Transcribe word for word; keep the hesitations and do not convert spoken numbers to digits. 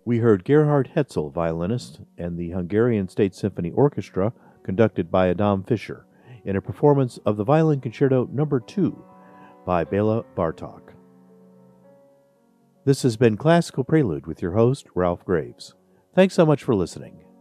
We heard Gerhard Hetzel, violinist, and the Hungarian State Symphony Orchestra, conducted by Adam Fischer, in a performance of the Violin Concerto Number two by Bela Bartok. This has been Classical Prelude with your host, Ralph Graves. Thanks so much for listening.